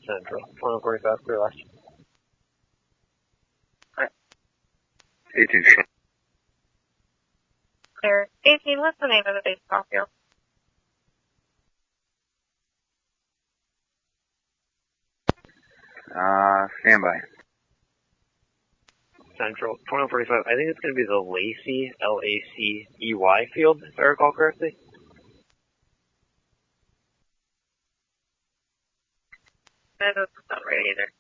Central. 2145, clear last. 18. Clear. 18, what's the name of the baseball field? Standby. Central. 2145, I think it's going to be the Lacey, Lacey field, if I recall correctly. That doesn't sound right either.